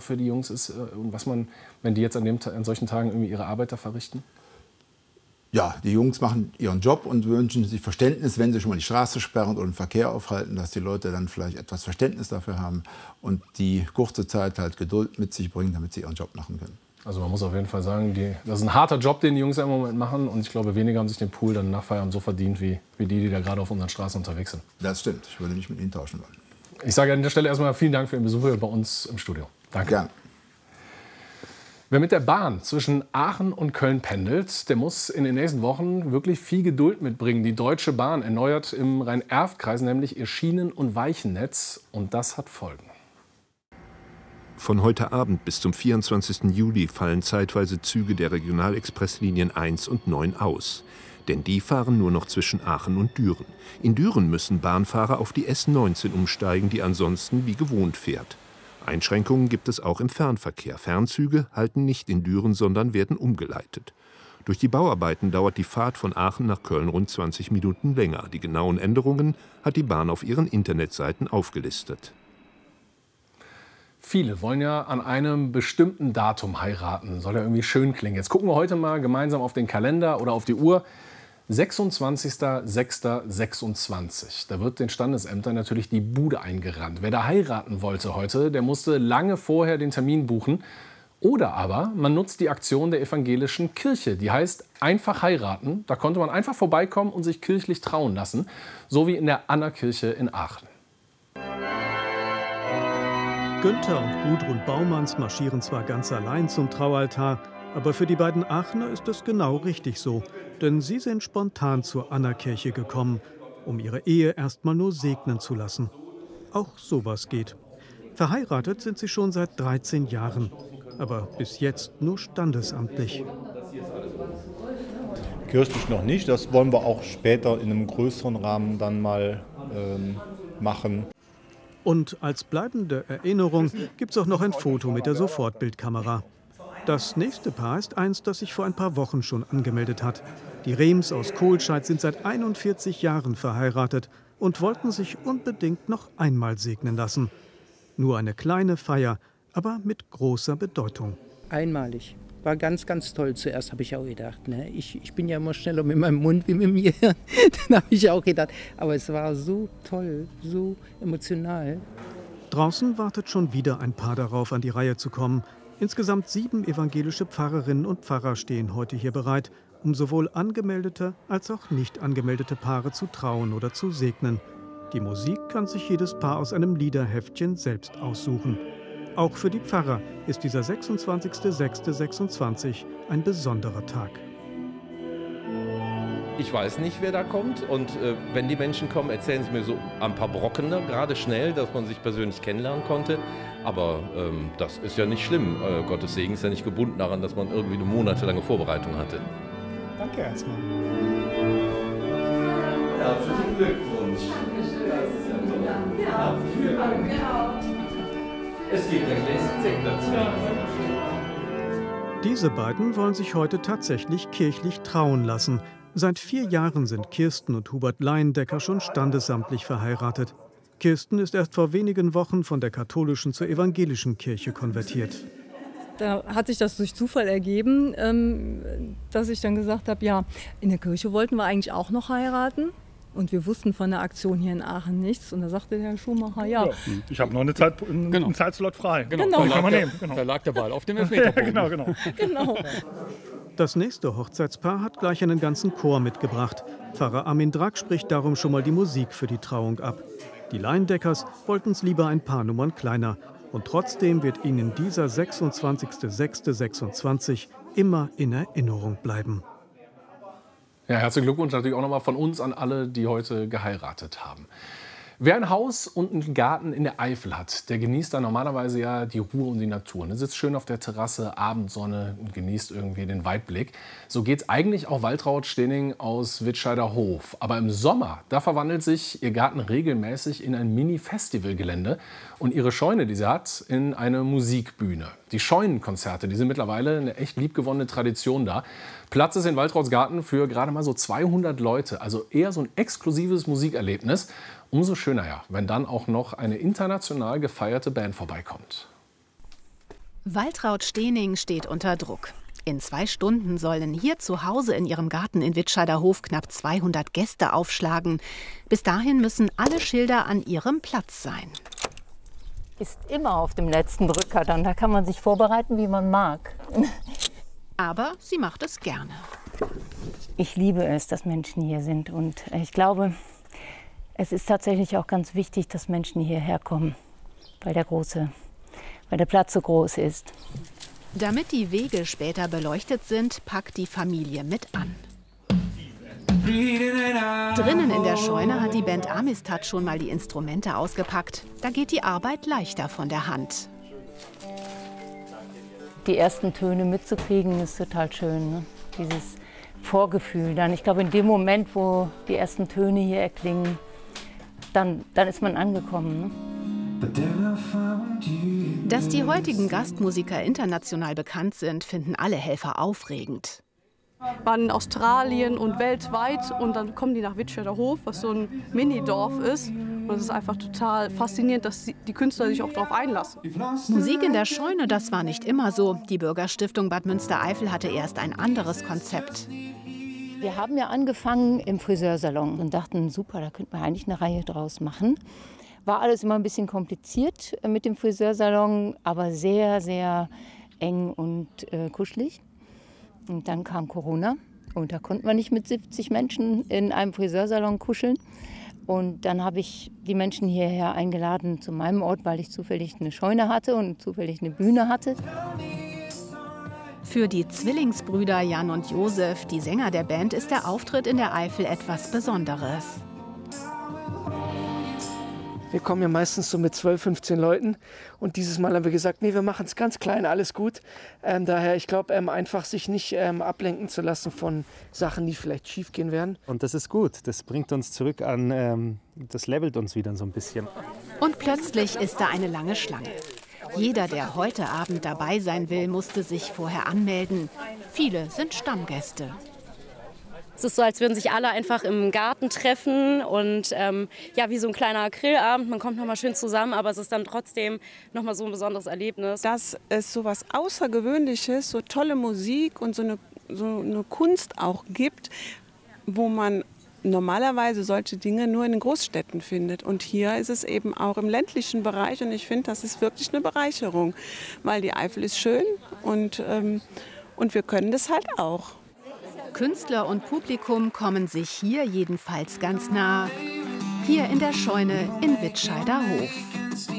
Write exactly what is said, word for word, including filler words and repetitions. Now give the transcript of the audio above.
für die Jungs ist und was man, wenn die jetzt an, dem, an solchen Tagen irgendwie ihre Arbeit da verrichten? Ja, die Jungs machen ihren Job und wünschen sich Verständnis, wenn sie schon mal die Straße sperren oder den Verkehr aufhalten, dass die Leute dann vielleicht etwas Verständnis dafür haben und die kurze Zeit halt Geduld mit sich bringen, damit sie ihren Job machen können. Also man muss auf jeden Fall sagen, die, das ist ein harter Job, den die Jungs im Moment machen. Und ich glaube, weniger haben sich den Pool dann nach Feierabend so verdient, wie, wie die, die da gerade auf unseren Straßen unterwegs sind. Das stimmt. Ich würde mich mit ihnen tauschen wollen. Ich sage an der Stelle erstmal vielen Dank für Ihren Besuch hier bei uns im Studio. Danke. Gerne. Wer mit der Bahn zwischen Aachen und Köln pendelt, der muss in den nächsten Wochen wirklich viel Geduld mitbringen. Die Deutsche Bahn erneuert im Rhein-Erft-Kreis nämlich ihr Schienen- und Weichennetz. Und das hat Folgen. Von heute Abend bis zum vierundzwanzigsten Juli fallen zeitweise Züge der Regionalexpresslinien eins und neun aus. Denn die fahren nur noch zwischen Aachen und Düren. In Düren müssen Bahnfahrer auf die S neunzehn umsteigen, die ansonsten wie gewohnt fährt. Einschränkungen gibt es auch im Fernverkehr. Fernzüge halten nicht in Düren, sondern werden umgeleitet. Durch die Bauarbeiten dauert die Fahrt von Aachen nach Köln rund zwanzig Minuten länger. Die genauen Änderungen hat die Bahn auf ihren Internetseiten aufgelistet. Viele wollen ja an einem bestimmten Datum heiraten. Soll ja irgendwie schön klingen. Jetzt gucken wir heute mal gemeinsam auf den Kalender oder auf die Uhr. sechsundzwanzigster sechster sechsundzwanzig. Da wird den Standesämtern natürlich die Bude eingerannt. Wer da heiraten wollte heute, der musste lange vorher den Termin buchen. Oder aber man nutzt die Aktion der evangelischen Kirche. Die heißt einfach heiraten. Da konnte man einfach vorbeikommen und sich kirchlich trauen lassen. So wie in der Anna-Kirche in Aachen. Günther und Gudrun Baumanns marschieren zwar ganz allein zum Traualtar, aber für die beiden Aachener ist es genau richtig so. Denn sie sind spontan zur Anna-Kirche gekommen, um ihre Ehe erstmal nur segnen zu lassen. Auch sowas geht. Verheiratet sind sie schon seit dreizehn Jahren, aber bis jetzt nur standesamtlich. Kirchlich noch nicht, das wollen wir auch später in einem größeren Rahmen dann mal ähm, machen. Und als bleibende Erinnerung gibt es auch noch ein Foto mit der Sofortbildkamera. Das nächste Paar ist eins, das sich vor ein paar Wochen schon angemeldet hat. Die Rehms aus Kohlscheid sind seit einundvierzig Jahren verheiratet und wollten sich unbedingt noch einmal segnen lassen. Nur eine kleine Feier, aber mit großer Bedeutung. Einmalig. War ganz, ganz toll. Zuerst habe ich auch gedacht, ne? ich, ich bin ja immer schneller mit meinem Mund wie mit mir. Dann habe ich auch gedacht, aber es war so toll, so emotional. Draußen wartet schon wieder ein Paar darauf, an die Reihe zu kommen. Insgesamt sieben evangelische Pfarrerinnen und Pfarrer stehen heute hier bereit, um sowohl angemeldete als auch nicht angemeldete Paare zu trauen oder zu segnen. Die Musik kann sich jedes Paar aus einem Liederheftchen selbst aussuchen. Auch für die Pfarrer ist dieser sechsundzwanzigster sechster sechsundzwanzig ein besonderer Tag. Ich weiß nicht, wer da kommt. Und äh, wenn die Menschen kommen, erzählen sie mir so ein paar Brocken, gerade schnell, dass man sich persönlich kennenlernen konnte. Aber ähm, das ist ja nicht schlimm. Äh, Gottes Segen ist ja nicht gebunden daran, dass man irgendwie eine monatelange Vorbereitung hatte. Danke erstmal. Herzlichen Glückwunsch. Dankeschön. Ja, vielen Dank. Ja. Es gibt ein Gläschen Sekt dazu. Diese beiden wollen sich heute tatsächlich kirchlich trauen lassen. Seit vier Jahren sind Kirsten und Hubert Leindecker schon standesamtlich verheiratet. Kirsten ist erst vor wenigen Wochen von der katholischen zur evangelischen Kirche konvertiert. Da hat sich das durch Zufall ergeben, dass ich dann gesagt habe, ja, in der Kirche wollten wir eigentlich auch noch heiraten. Und wir wussten von der Aktion hier in Aachen nichts. Und da sagte der Herr Schumacher, ja. ja ich habe noch eine Zeit, einen, genau. einen Zeitslot frei. Genau. genau. Da, kann man nehmen. Genau. Da lag der Ball auf dem Elfmeterbogen. Ja, genau, genau. genau. Das nächste Hochzeitspaar hat gleich einen ganzen Chor mitgebracht. Pfarrer Armin Drack spricht darum schon mal die Musik für die Trauung ab. Die Leindeckers wollten es lieber ein paar Nummern kleiner. Und trotzdem wird ihnen dieser sechsundzwanzigster sechster sechsundzwanzig immer in Erinnerung bleiben. Ja, herzlichen Glückwunsch natürlich auch nochmal von uns an alle, die heute geheiratet haben. Wer ein Haus und einen Garten in der Eifel hat, der genießt da normalerweise ja die Ruhe und die Natur. Er sitzt schön auf der Terrasse, Abendsonne und genießt irgendwie den Weitblick. So geht's eigentlich auch Waltraud Stening aus Wittscheider Hof. Aber im Sommer, da verwandelt sich ihr Garten regelmäßig in ein Mini-Festivalgelände und ihre Scheune, die sie hat, in eine Musikbühne. Die Scheunenkonzerte, die sind mittlerweile eine echt liebgewonnene Tradition da. Platz ist in Waltrauds Garten für gerade mal so zweihundert Leute, also eher so ein exklusives Musikerlebnis. Umso schöner ja, wenn dann auch noch eine international gefeierte Band vorbeikommt. Waltraud Stehning steht unter Druck. In zwei Stunden sollen hier zu Hause in ihrem Garten in Wittscheider Hof knapp zweihundert Gäste aufschlagen. Bis dahin müssen alle Schilder an ihrem Platz sein. Ist immer auf dem letzten Drücker dann. Da kann man sich vorbereiten, wie man mag. Aber sie macht es gerne. Ich liebe es, dass Menschen hier sind. Und ich glaube, es ist tatsächlich auch ganz wichtig, dass Menschen hierher kommen, weil der, große, weil der Platz so groß ist. Damit die Wege später beleuchtet sind, packt die Familie mit an. Drinnen in der Scheune hat die Band Amistad schon mal die Instrumente ausgepackt. Da geht die Arbeit leichter von der Hand. Die ersten Töne mitzukriegen, ist total schön. Ne? Dieses Vorgefühl dann. Ich glaube, in dem Moment, wo die ersten Töne hier erklingen, dann, dann ist man angekommen. Ne? Dass die heutigen Gastmusiker international bekannt sind, finden alle Helfer aufregend. Wir waren in Australien und weltweit und dann kommen die nach Wittscheider Hof, was so ein Mini-Dorf ist. Und es ist einfach total faszinierend, dass die Künstler sich auch darauf einlassen. Musik in der Scheune, das war nicht immer so. Die Bürgerstiftung Bad Münstereifel hatte erst ein anderes Konzept. Wir haben ja angefangen im Friseursalon und dachten, super, da könnte man eigentlich eine Reihe draus machen. War alles immer ein bisschen kompliziert mit dem Friseursalon, aber sehr, sehr eng und äh, kuschelig. Und dann kam Corona und da konnten wir nicht mit siebzig Menschen in einem Friseursalon kuscheln. Und dann habe ich die Menschen hierher eingeladen zu meinem Ort, weil ich zufällig eine Scheune hatte und zufällig eine Bühne hatte. Für die Zwillingsbrüder Jan und Josef, die Sänger der Band, ist der Auftritt in der Eifel etwas Besonderes. Wir kommen ja meistens so mit zwölf, fünfzehn Leuten und dieses Mal haben wir gesagt, nee, wir machen es ganz klein, alles gut. Ähm, daher, ich glaube, ähm, einfach sich nicht ähm, ablenken zu lassen von Sachen, die vielleicht schief gehen werden. Und das ist gut, das bringt uns zurück an, ähm, das levelt uns wieder so ein bisschen. Und plötzlich ist da eine lange Schlange. Jeder, der heute Abend dabei sein will, musste sich vorher anmelden. Viele sind Stammgäste. Es ist so, als würden sich alle einfach im Garten treffen und ähm, ja, wie so ein kleiner Grillabend. Man kommt noch mal schön zusammen, aber es ist dann trotzdem noch mal so ein besonderes Erlebnis. Dass es so was Außergewöhnliches, so tolle Musik und so eine, so eine Kunst auch gibt, wo man normalerweise solche Dinge nur in den Großstädten findet. Und hier ist es eben auch im ländlichen Bereich und ich finde, das ist wirklich eine Bereicherung, weil die Eifel ist schön und, ähm, und wir können das halt auch. Künstler und Publikum kommen sich hier jedenfalls ganz nah. Hier in der Scheune in Wittscheider Hof.